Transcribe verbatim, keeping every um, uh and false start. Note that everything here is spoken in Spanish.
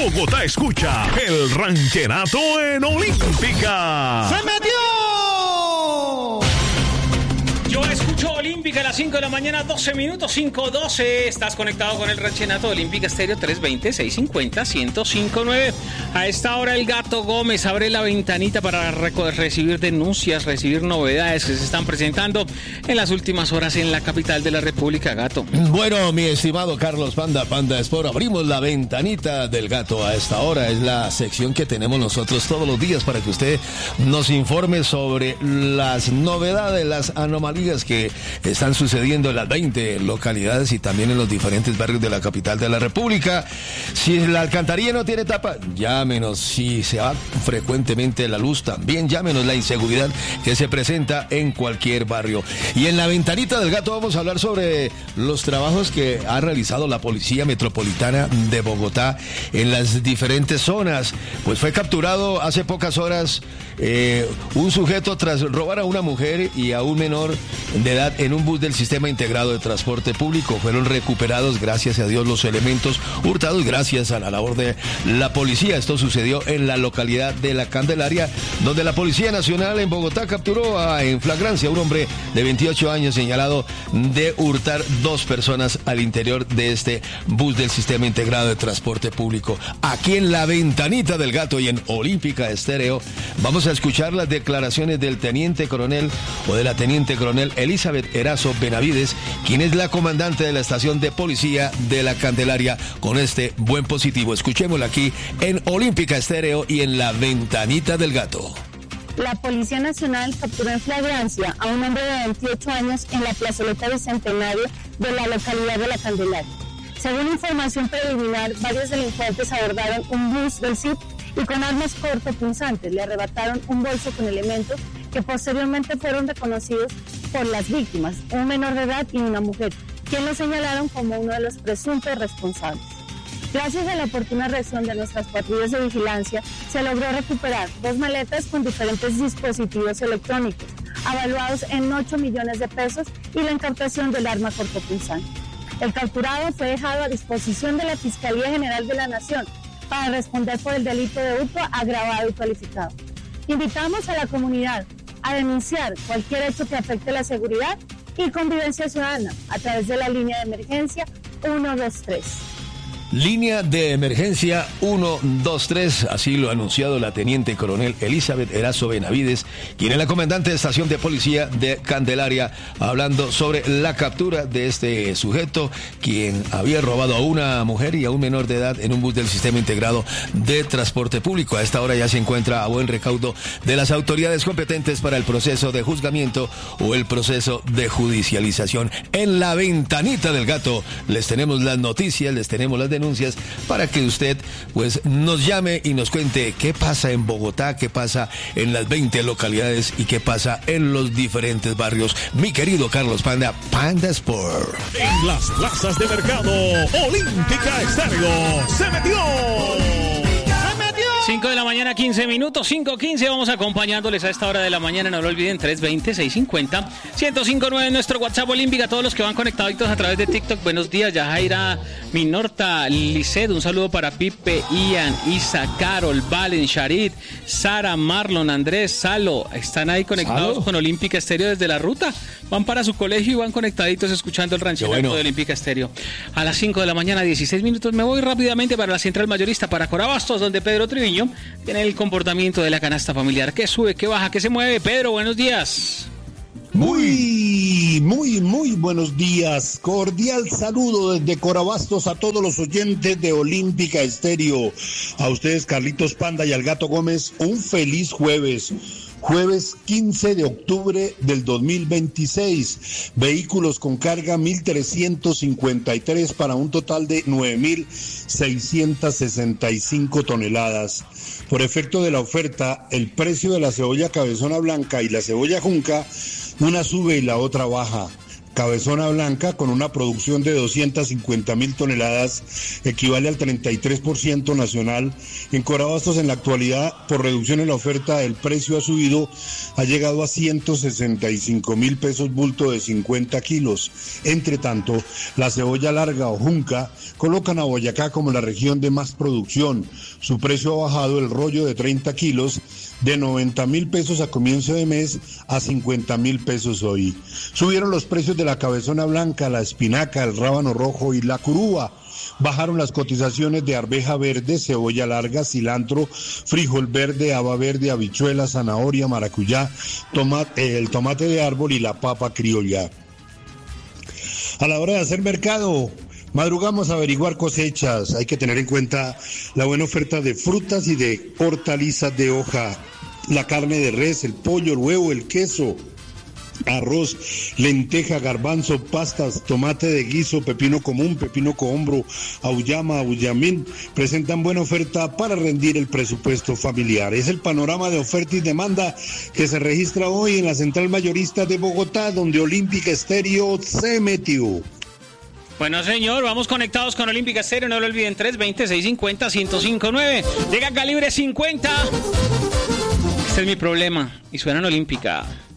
Bogotá escucha el ranchenato en Olímpica. ¡Se metió! Yo escucho Olímpica a las cinco de la mañana, doce minutos, cinco doce. Estás conectado con el ranchenato de Olímpica Estéreo tres veinte, seiscientos cincuenta, ciento cinco nueve. A esta hora el Gato Gómez abre la ventanita para recibir denuncias, recibir novedades que se están presentando en las últimas horas en la capital de la República, Gato. Bueno, mi estimado Carlos Panda, Panda Sport, abrimos la ventanita del Gato a esta hora. Es la sección que tenemos nosotros todos los días para que usted nos informe sobre las novedades, las anomalías que están sucediendo en las veinte localidades y también en los diferentes barrios de la capital de la República. Si la alcantarilla no tiene tapa, llámenos. Si se va frecuentemente la luz, también llámenos. La inseguridad que se presenta en cualquier barrio. Y en la ventanita del Gato vamos a hablar sobre los trabajos que ha realizado la Policía Metropolitana de Bogotá en las diferentes zonas. Pues fue capturado hace pocas horas eh, un sujeto tras robar a una mujer y a un menor de edad en un bus del Sistema Integrado de Transporte Público. Fueron recuperados, gracias a Dios, los elementos hurtados gracias a la labor de la policía. Esto sucedió en la localidad de La Candelaria, donde la Policía Nacional en Bogotá capturó a, en flagrancia a un hombre de veintiocho años señalado de hurtar dos personas al interior de este bus del Sistema Integrado de Transporte Público. Aquí en la ventanita del Gato y en Olímpica Estéreo vamos a escuchar las declaraciones del teniente coronel o de la teniente coronel Elizabeth Erazo Benavides, quien es la comandante de la estación de policía de La Candelaria, con este buen positivo. Escuchémosla aquí en Olímpica Estéreo y en la ventanita del Gato. La Policía Nacional capturó en flagrancia a un hombre de veintiocho años en la plazoleta Bicentenario de la localidad de La Candelaria. Según información preliminar, varios delincuentes abordaron un bus del C I P y con armas cortopunzantes le arrebataron un bolso con elementos que posteriormente fueron reconocidos por las víctimas, un menor de edad y una mujer, quien lo señalaron como uno de los presuntos responsables. Gracias a la oportuna reacción de nuestras patrullas de vigilancia, se logró recuperar dos maletas con diferentes dispositivos electrónicos, avaluados en ocho millones de pesos, y la incautación del arma cortopunzante. El capturado fue dejado a disposición de la Fiscalía General de la Nación para responder por el delito de hurto agravado y calificado. Invitamos a la comunidad a denunciar cualquier hecho que afecte la seguridad y convivencia ciudadana a través de la línea de emergencia uno dos tres. Línea de emergencia uno dos tres, así lo ha anunciado la teniente coronel Elizabeth Erazo Benavides, quien es la comandante de estación de policía de Candelaria, hablando sobre la captura de este sujeto, quien había robado a una mujer y a un menor de edad en un bus del Sistema Integrado de Transporte Público. A esta hora ya se encuentra a buen recaudo de las autoridades competentes para el proceso de juzgamiento o el proceso de judicialización. En la ventanita del Gato les tenemos las noticias, les tenemos las denuncias, para que usted pues nos llame y nos cuente qué pasa en Bogotá, qué pasa en las veinte localidades y qué pasa en los diferentes barrios. Mi querido Carlos Panda, Panda Sport. En las plazas de mercado, Olímpica Estéreo se metió. cinco de la mañana, quince minutos, cinco quince, vamos acompañándoles a esta hora de la mañana, no lo olviden, tres veinte, seiscientos cincuenta, ciento cinco nueve en nuestro WhatsApp Olímpica, todos los que van conectaditos a través de TikTok, buenos días, Yajaira, Minorta, Lisset, un saludo para Pipe, Ian, Isa, Carol, Valen, Sharit, Sara, Marlon, Andrés, Salo, están ahí conectados ¿Salo? Con Olímpica Estéreo desde la ruta, van para su colegio y van conectaditos escuchando el ranchenato bueno. de Olímpica Estéreo. A las cinco de la mañana, dieciséis minutos, me voy rápidamente para la central mayorista, para Corabastos, donde Pedro Triviño tiene el comportamiento de la canasta familiar. ¿Qué sube, qué baja, qué se mueve? Pedro, buenos días. Muy, muy, muy buenos días. Cordial saludo desde Corabastos a todos los oyentes de Olímpica Estéreo. A ustedes, Carlitos Panda, y al Gato Gómez, un feliz jueves. Jueves quince de octubre del dos mil veintiséis. Vehículos con carga mil trescientos cincuenta y tres para un total de nueve mil seiscientos sesenta y cinco toneladas. Por efecto de la oferta, el precio de la cebolla cabezona blanca y la cebolla junca, una sube y la otra baja. Cabezona Blanca, con una producción de doscientas cincuenta mil toneladas, equivale al treinta y tres por ciento nacional. En Corabastos, en la actualidad, por reducción en la oferta, el precio ha subido, ha llegado a ciento sesenta y cinco mil pesos bulto de cincuenta kilos. Entre tanto, la cebolla larga o junca colocan a Boyacá como la región de más producción. Su precio ha bajado el rollo de treinta kilos de noventa mil pesos a comienzo de mes a cincuenta mil pesos hoy. Subieron los precios de la cabezona blanca, la espinaca, el rábano rojo y la curúa. Bajaron las cotizaciones de arveja verde, cebolla larga, cilantro, frijol verde, haba verde, habichuela, zanahoria, maracuyá, tomate, el tomate de árbol y la papa criolla. A la hora de hacer mercado, madrugamos a averiguar cosechas. Hay que tener en cuenta la buena oferta de frutas y de hortalizas de hoja, la carne de res, el pollo, el huevo, el queso, arroz, lenteja, garbanzo, pastas, tomate de guiso, pepino común, pepino cohombro, auyama, auyamín, presentan buena oferta para rendir el presupuesto familiar. Es el panorama de oferta y demanda que se registra hoy en la Central Mayorista de Bogotá, donde Olímpica Estéreo se metió. Bueno, señor, vamos conectados con Olímpica Estéreo, no lo olviden, tres veinte, seiscientos cincuenta, ciento cinco nueve. Llega Calibre cincuenta. Este es mi problema, y suena en Olímpica.